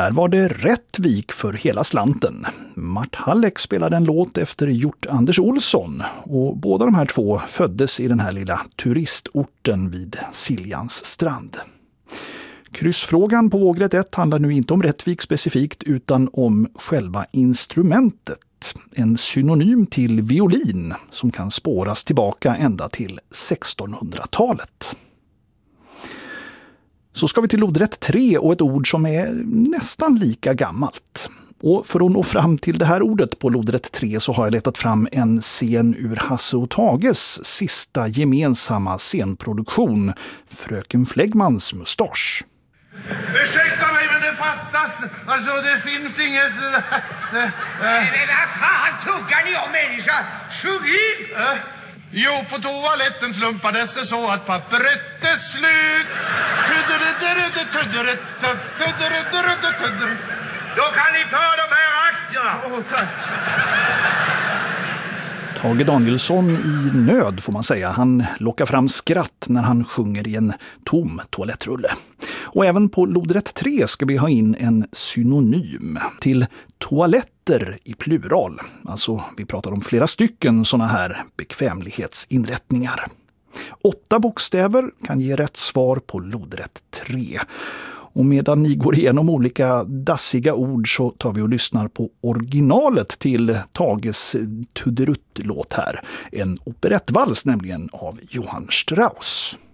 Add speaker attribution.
Speaker 1: Här var det rätt vik för hela slanten. Mart Halleck spelade en låt efter Hjort Anders Olsson och båda de här två föddes i den här lilla turistorten vid Siljans strand. Kryssfrågan på vågrätt 1 handlar nu inte om Rättvik specifikt utan om själva instrumentet. En synonym till violin som kan spåras tillbaka ända till 1600-talet. Så ska vi till lodrätt 3 och ett ord som är nästan lika gammalt. Och för att nå fram till det här ordet på lodrätt 3 så har jag letat fram en scen ur Hasse och Tages sista gemensamma scenproduktion, Fröken Fläggmans mustasch.
Speaker 2: Ursäkta mig, men det fattas. Alltså, det finns inget...
Speaker 3: Men vad fan tuggar ni om, människa? Sjung in!
Speaker 2: Jo, på toaletten slumpades det så att pappret är slut.
Speaker 3: Då kan ni ta de här aktierna.
Speaker 1: Tage Danielsson i nöd får man säga. Han lockar fram skratt när han sjunger i en tom toalettrulle. Och även på lodrätt 3 ska vi ha in en synonym till toaletter i plural. Alltså vi pratar om flera stycken såna här bekvämlighetsinrättningar. 8 bokstäver kan ge rätt svar på lodrätt 3. Och medan ni går igenom olika dassiga ord så tar vi och lyssnar på originalet till Tages Tuderutt-låt här. En operettvals nämligen av Johann Strauss.